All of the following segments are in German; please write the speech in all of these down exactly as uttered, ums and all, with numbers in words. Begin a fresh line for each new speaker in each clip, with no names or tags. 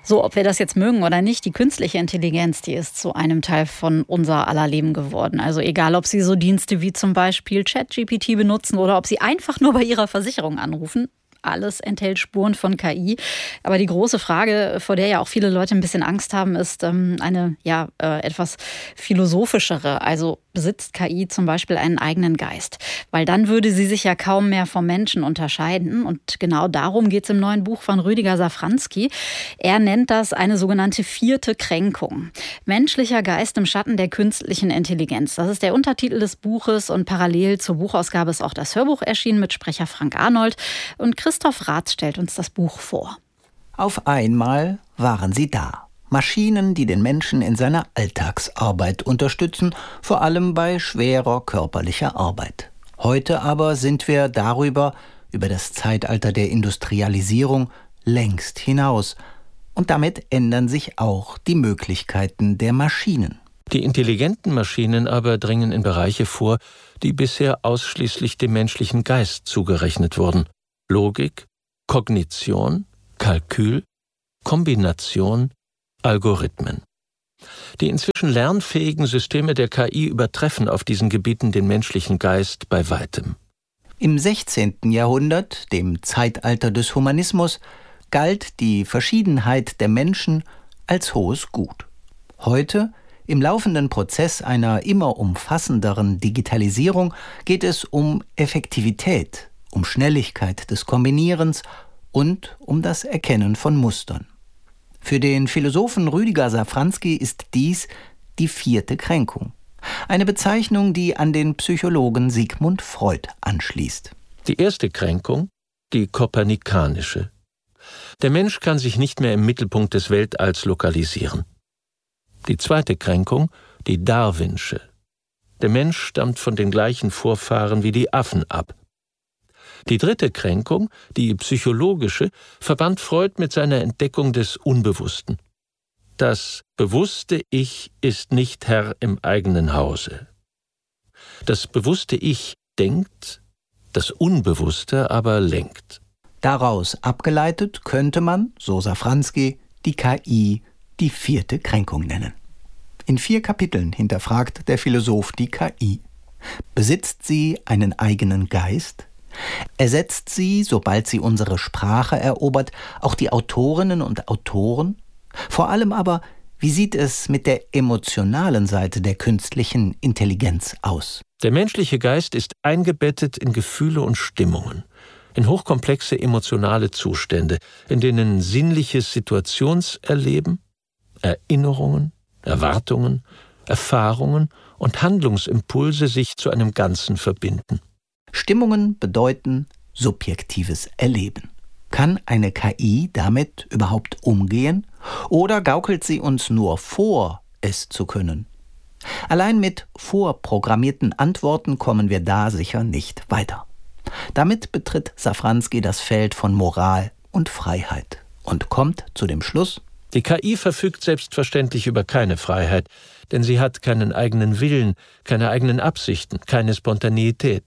So, ob wir das jetzt mögen oder nicht, die künstliche Intelligenz, die ist zu einem Teil von unser aller Leben geworden. Also egal, ob Sie so Dienste wie zum Beispiel ChatGPT benutzen oder ob Sie einfach nur bei Ihrer Versicherung anrufen. Alles enthält Spuren von K I. Aber die große Frage, vor der ja auch viele Leute ein bisschen Angst haben, ist ähm, eine ja äh, etwas philosophischere. Also besitzt K I zum Beispiel einen eigenen Geist? Weil dann würde sie sich ja kaum mehr vom Menschen unterscheiden. Und genau darum geht es im neuen Buch von Rüdiger Safranski. Er nennt das eine sogenannte vierte Kränkung. Menschlicher Geist im Schatten der künstlichen Intelligenz. Das ist der Untertitel des Buches und parallel zur Buchausgabe ist auch das Hörbuch erschienen mit Sprecher Frank Arnold. Und Christoph Rath stellt uns das Buch vor.
Auf einmal waren sie da. Maschinen, die den Menschen in seiner Alltagsarbeit unterstützen, vor allem bei schwerer körperlicher Arbeit. Heute aber sind wir darüber, über das Zeitalter der Industrialisierung, längst hinaus. Und damit ändern sich auch die Möglichkeiten der Maschinen.
Die intelligenten Maschinen aber dringen in Bereiche vor, die bisher ausschließlich dem menschlichen Geist zugerechnet wurden. Logik, Kognition, Kalkül, Kombination, Algorithmen. Die inzwischen lernfähigen Systeme der K I übertreffen auf diesen Gebieten den menschlichen Geist bei weitem.
Im sechzehnten Jahrhundert, dem Zeitalter des Humanismus, galt die Verschiedenheit der Menschen als hohes Gut. Heute, im laufenden Prozess einer immer umfassenderen Digitalisierung, geht es um Effektivität, um Schnelligkeit des Kombinierens und um das Erkennen von Mustern. Für den Philosophen Rüdiger Safranski ist dies die vierte Kränkung. Eine Bezeichnung, die an den Psychologen Sigmund Freud anschließt.
Die erste Kränkung, die kopernikanische. Der Mensch kann sich nicht mehr im Mittelpunkt des Weltalls lokalisieren. Die zweite Kränkung, die darwinsche. Der Mensch stammt von den gleichen Vorfahren wie die Affen ab. Die dritte Kränkung, die psychologische, verband Freud mit seiner Entdeckung des Unbewussten. Das bewusste Ich ist nicht Herr im eigenen Hause. Das bewusste Ich denkt, das Unbewusste aber lenkt.
Daraus abgeleitet könnte man, so Safranski, die K I die vierte Kränkung nennen. In vier Kapiteln hinterfragt der Philosoph die K I. Besitzt sie einen eigenen Geist? Ersetzt sie, sobald sie unsere Sprache erobert, auch die Autorinnen und Autoren? Vor allem aber, wie sieht es mit der emotionalen Seite der künstlichen Intelligenz aus?
Der menschliche Geist ist eingebettet in Gefühle und Stimmungen, in hochkomplexe emotionale Zustände, in denen sinnliches Situationserleben, Erinnerungen, Erwartungen, Erfahrungen und Handlungsimpulse sich zu einem Ganzen verbinden.
Stimmungen bedeuten subjektives Erleben. Kann eine K I damit überhaupt umgehen? Oder gaukelt sie uns nur vor, es zu können? Allein mit vorprogrammierten Antworten kommen wir da sicher nicht weiter. Damit betritt Safranski das Feld von Moral und Freiheit und kommt zu dem Schluss:
Die K I verfügt selbstverständlich über keine Freiheit, denn sie hat keinen eigenen Willen, keine eigenen Absichten, keine Spontaneität.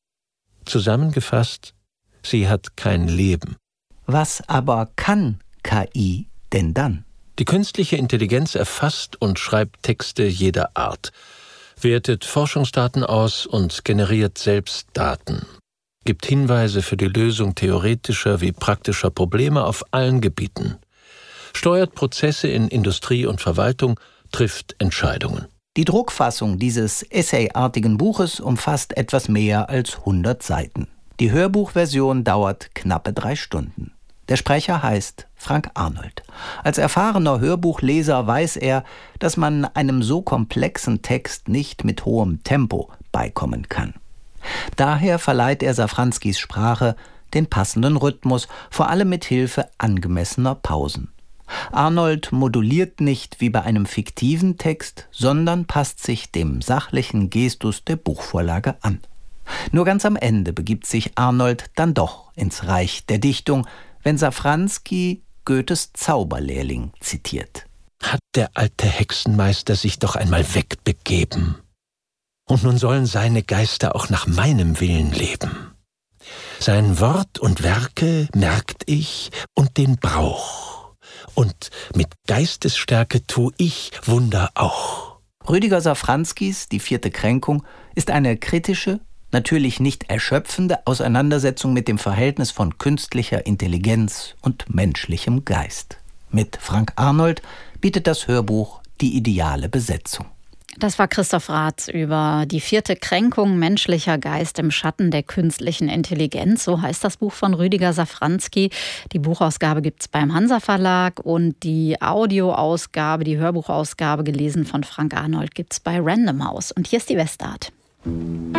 Zusammengefasst, sie hat kein Leben.
Was aber kann K I denn dann?
Die künstliche Intelligenz erfasst und schreibt Texte jeder Art, wertet Forschungsdaten aus und generiert selbst Daten, gibt Hinweise für die Lösung theoretischer wie praktischer Probleme auf allen Gebieten, steuert Prozesse in Industrie und Verwaltung, trifft Entscheidungen.
Die Druckfassung dieses essayartigen Buches umfasst etwas mehr als hundert Seiten. Die Hörbuchversion dauert knappe drei Stunden. Der Sprecher heißt Frank Arnold. Als erfahrener Hörbuchleser weiß er, dass man einem so komplexen Text nicht mit hohem Tempo beikommen kann. Daher verleiht er Safranskis Sprache den passenden Rhythmus, vor allem mit Hilfe angemessener Pausen. Arnold moduliert nicht wie bei einem fiktiven Text, sondern passt sich dem sachlichen Gestus der Buchvorlage an. Nur ganz am Ende begibt sich Arnold dann doch ins Reich der Dichtung, wenn Safranski Goethes Zauberlehrling zitiert.
Hat der alte Hexenmeister sich doch einmal wegbegeben. Und nun sollen seine Geister auch nach meinem Willen leben. Sein Wort und Werke merkt ich und den Brauch. Und mit Geistesstärke tu ich Wunder auch.
Rüdiger Safranskis Die vierte Kränkung ist eine kritische, natürlich nicht erschöpfende Auseinandersetzung mit dem Verhältnis von künstlicher Intelligenz und menschlichem Geist. Mit Frank Arnold bietet das Hörbuch die ideale Besetzung.
Das war Christoph Rath über die vierte Kränkung, menschlicher Geist im Schatten der künstlichen Intelligenz. So heißt das Buch von Rüdiger Safranski. Die Buchausgabe gibt es beim Hansa Verlag und die Audioausgabe, die Hörbuchausgabe, gelesen von Frank Arnold, gibt es bei Random House. Und hier ist die Westart.